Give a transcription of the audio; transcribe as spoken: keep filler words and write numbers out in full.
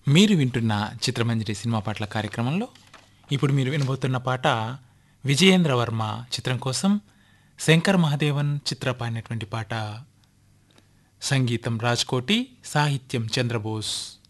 మీరు వింటున్న చిత్రమంజరి సినిమా పాటల కార్యక్రమంలో ఇప్పుడు మీరు వినబోతున్న పాట విజయేంద్ర వర్మ చిత్రం కోసం శంకర్ మహాదేవన్ చిత్ర పాడినటువంటి పాట. సంగీతం రాజ్కోటి, సాహిత్యం చంద్రబోస్.